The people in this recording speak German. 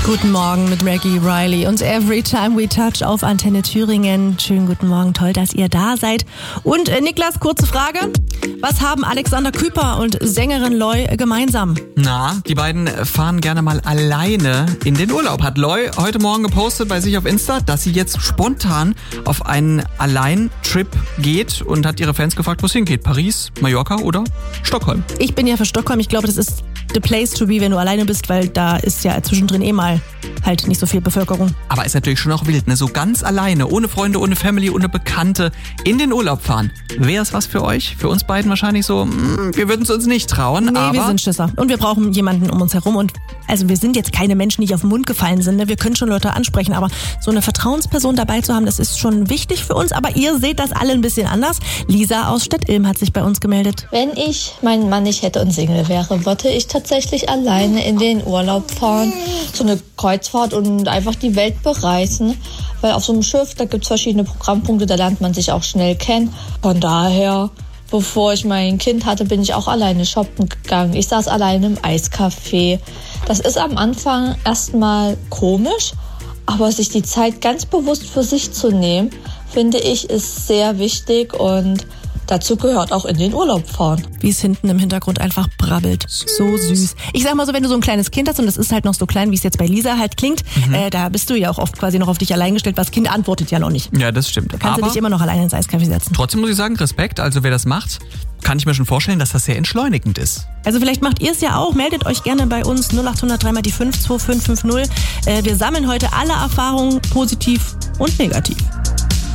Guten Morgen mit Maggie Riley und Every Time We Touch auf Antenne Thüringen. Schönen guten Morgen, toll, dass ihr da seid. Und Niklas, kurze Frage. Was haben Alexander Küper und Sängerin Loy gemeinsam? Na, die beiden fahren gerne mal alleine in den Urlaub. Hat Loy heute Morgen gepostet bei sich auf Insta, dass sie jetzt spontan auf einen Alleintrip geht und hat ihre Fans gefragt, wo es hingeht. Paris, Mallorca oder Stockholm? Ich bin ja für Stockholm. Ich glaube, das ist the place to be, wenn du alleine bist, weil da ist ja zwischendrin mal halt nicht so viel Bevölkerung. Aber ist natürlich schon auch wild, ne? So ganz alleine, ohne Freunde, ohne Family, ohne Bekannte in den Urlaub fahren. Wäre es was für euch? Für uns beiden wahrscheinlich so, wir würden es uns nicht trauen. Nee, aber wir sind Schisser. Und wir brauchen jemanden um uns herum. Und also wir sind jetzt keine Menschen, die nicht auf den Mund gefallen sind. Ne? Wir können schon Leute ansprechen, aber so eine Vertrauensperson dabei zu haben, das ist schon wichtig für uns. Aber ihr seht das alle ein bisschen anders. Lisa aus Stett-Ilm hat sich bei uns gemeldet. Wenn ich meinen Mann nicht hätte und Single wäre, wollte ich tatsächlich alleine in den Urlaub fahren. So eine Kreuzfahrt und einfach die Welt bereisen. Weil auf so einem Schiff, da gibt es verschiedene Programmpunkte, da lernt man sich auch schnell kennen. Von daher, bevor ich mein Kind hatte, bin ich auch alleine shoppen gegangen. Ich saß alleine im Eiscafé. Das ist am Anfang erstmal komisch, aber sich die Zeit ganz bewusst für sich zu nehmen, finde ich, ist sehr wichtig und dazu gehört auch in den Urlaub fahren. Wie es hinten im Hintergrund einfach brabbelt. So süß. Ich sag mal so, wenn du so ein kleines Kind hast und das ist halt noch so klein, wie es jetzt bei Lisa halt klingt, da bist du ja auch oft quasi noch auf dich allein gestellt, weil das Kind antwortet ja noch nicht. Ja, das stimmt. Da kannst du dich immer noch alleine ins Eiscafé setzen. Trotzdem muss ich sagen, Respekt. Also wer das macht, kann ich mir schon vorstellen, dass das sehr entschleunigend ist. Also vielleicht macht ihr es ja auch. Meldet euch gerne bei uns 0800 3 mal die 5 2550. Wir sammeln heute alle Erfahrungen, positiv und negativ.